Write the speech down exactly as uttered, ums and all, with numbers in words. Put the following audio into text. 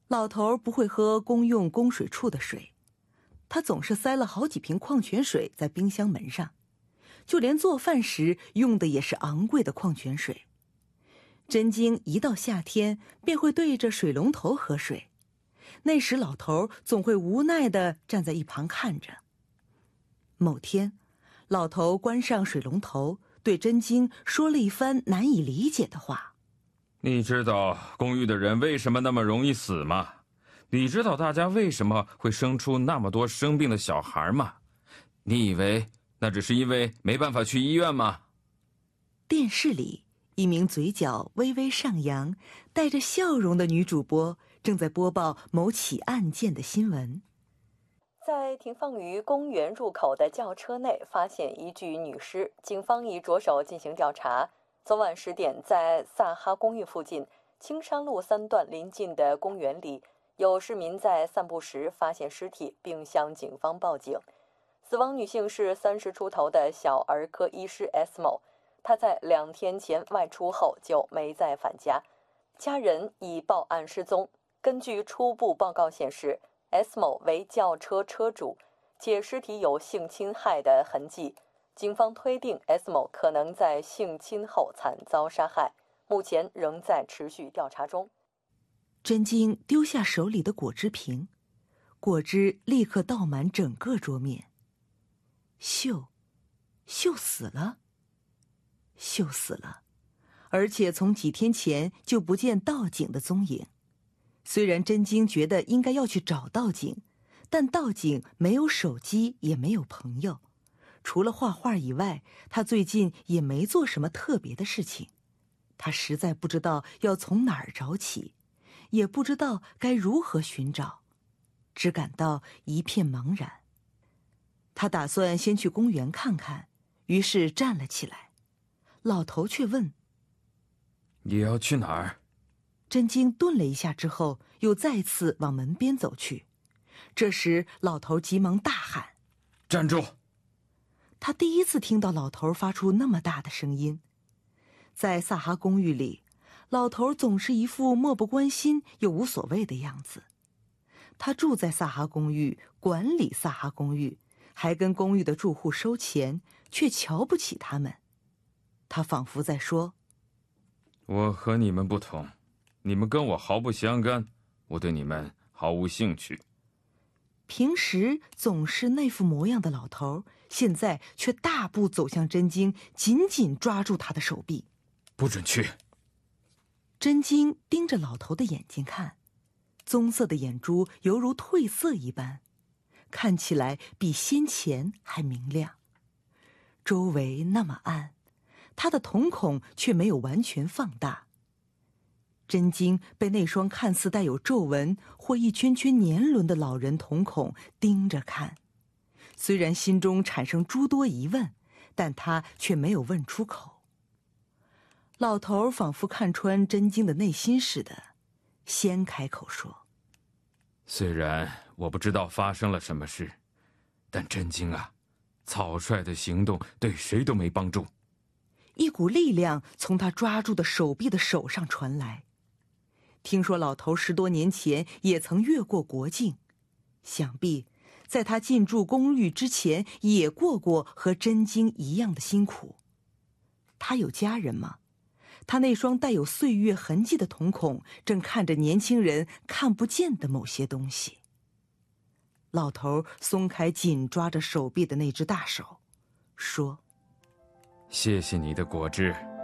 老头不会喝公用供水处的水，他总是塞了好几瓶矿泉水在冰箱门上，就连做饭时用的也是昂贵的矿泉水。真经一到夏天便会对着水龙头喝水，那时老头总会无奈地站在一旁看着。某天，老头关上水龙头，对真经说了一番难以理解的话。 你知道公寓的人为什么那么容易死吗？你知道大家为什么会生出那么多生病的小孩吗？你以为那只是因为没办法去医院吗？ 电视里，一名嘴角微微上扬、带着笑容的女主播正在播报某起案件的新闻。 在停放于公园入口的轿车内发现一具女尸，警方已着手进行调查。昨晚十点，在萨哈公寓附近青山路三段邻近的公园里，有市民在散步时发现尸体，并向警方报警。死亡女性是三十出头的小儿科医师 S 某，她在两天前外出后就没再返家，家人已报案失踪。根据初步报告显示， S 某为轿车车主，且尸体有性侵害的痕迹。警方推定 S 某可能在性侵后惨遭杀害，目前仍在持续调查中。 真经丢下手里的果汁瓶，果汁立刻倒满整个桌面。秀，秀死了，秀死了，而且从几天前就不见道警的踪影。虽然真经觉得应该要去找道警，但道警没有手机，也没有朋友。除了画画以外，他最近也没做什么特别的事情。他实在不知道要从哪儿找起，也不知道该如何寻找，只感到一片茫然。他打算先去公园看看，于是站了起来。老头却问：“ 你要去哪儿？” 真经顿了一下之后，又再次往门边走去。这时，老头急忙大喊：“ 站住！” 他第一次听到老头发出那么大的声音。在萨哈公寓里，老头总是一副漠不关心又无所谓的样子。他住在萨哈公寓，管理萨哈公寓，还跟公寓的住户收钱，却瞧不起他们。他仿佛在说：“ 我和你们不同，你们跟我毫不相干，我对你们毫无兴趣。” 平时总是那副模样的老头，现在却大步走向真经，紧紧抓住他的手臂。 不准去！ 真经盯着老头的眼睛看，棕色的眼珠犹如褪色一般，看起来比先前还明亮。周围那么暗，他的瞳孔却没有完全放大。真经被那双看似带有皱纹或一圈圈年轮的老人瞳孔盯着看，虽然心中产生诸多疑问，但他却没有问出口。老头仿佛看穿真经的内心似的，先开口说：“ 虽然我不知道发生了什么事，但真经啊，草率的行动对谁都没帮助。” 一股力量从他抓住的手臂的手上传来。听说老头十多年前也曾越过国境，想必在他进驻公寓之前也过过和真经一样的辛苦。他有家人吗？他那双带有岁月痕迹的瞳孔正看着年轻人看不见的某些东西。老头松开紧抓着手臂的那只大手，说：“ 谢谢你的果汁。”